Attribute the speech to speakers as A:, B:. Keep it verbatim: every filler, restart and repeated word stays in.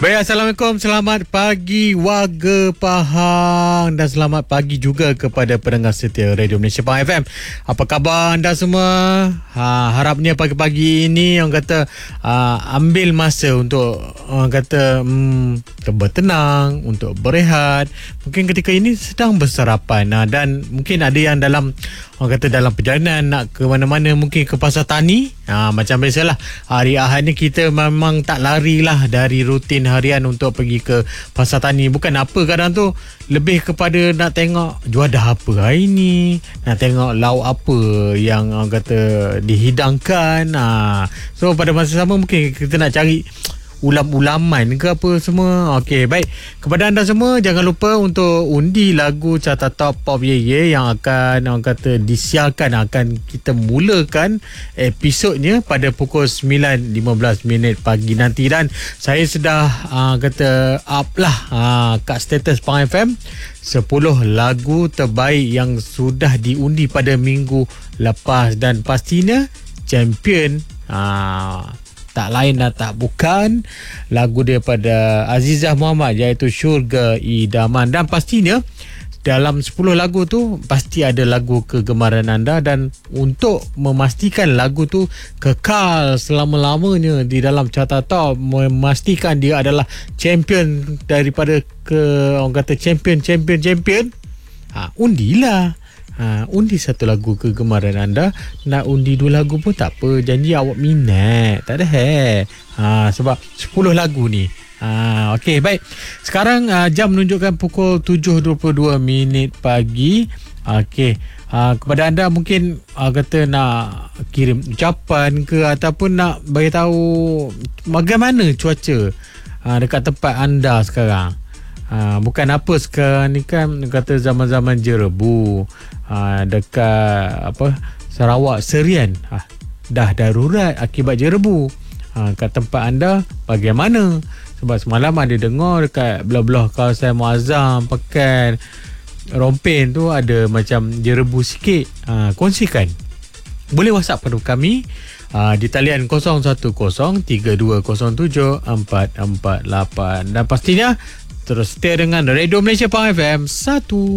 A: Baik, Assalamualaikum. Selamat pagi warga Pahang dan selamat pagi juga kepada pendengar setia Radio Malaysia Pahang F M. Apa khabar anda semua? Ha, harapnya pagi-pagi ini orang kata uh, ambil masa untuk orang kata um, bertenang, untuk berehat. Mungkin ketika ini sedang bersarapan uh, dan mungkin ada yang dalam orang kata dalam perjalanan nak ke mana-mana, mungkin ke pasar tani. Ha, macam biasalah hari Ahad ni kita memang tak larilah dari rutin harian untuk pergi ke pasar tani. Bukan apa, kadang tu lebih kepada nak tengok juadah apa hari ni, nak tengok lauk apa yang orang kata dihidangkan. Ha. So pada masa sama mungkin kita nak cari ulam-ulaman ke apa semua. Okey, baik. Kepada anda semua, jangan lupa untuk undi lagu Carta Top Pop Ye Ye yang akan orang kata disiarkan. Akan kita mulakan episodnya pada pukul sembilan lima belas minit pagi nanti. Dan saya sudah uh, kata up lah uh, kat status Pahang F M sepuluh lagu terbaik yang sudah diundi pada minggu lepas. Dan pastinya champion uh, tak lain dan tak bukan lagu daripada Azizah Muhammad, iaitu Syurga Idaman. Dan pastinya dalam sepuluh lagu tu pasti ada lagu kegemaran anda, dan untuk memastikan lagu tu kekal selama-lamanya di dalam Carta Top, memastikan dia adalah champion daripada ke orang kata champion champion champion ha, undilah. Ha, undi satu lagu kegemaran anda. Nak undi dua lagu pun tak apa, janji awak minat, tak ada hair. Ha, sebab sepuluh lagu ni. Ha, Okey, baik. Sekarang uh, jam menunjukkan pukul tujuh dua puluh dua minit pagi. Okey, uh, kepada anda mungkin uh, kata nak kirim ucapan ke ataupun nak bagi tahu bagaimana cuaca uh, dekat tempat anda sekarang. Ha, bukan apa sekarang ni kan kata zaman-zaman jerebu. Ha, dekat apa Sarawak Serian ha, dah darurat akibat jerebu. Ha, kat tempat anda bagaimana? Sebab semalam ada dengar dekat belah-belah kawasan Muazzam, Pekan, Rompin tu ada macam jerebu sikit. Ha, kongsikan. Boleh WhatsApp pada kami uh, di talian kosong satu kosong tiga dua kosong tujuh empat empat lapan. Dan pastinya terus setia dengan Radio Malaysia Pahang F M satu.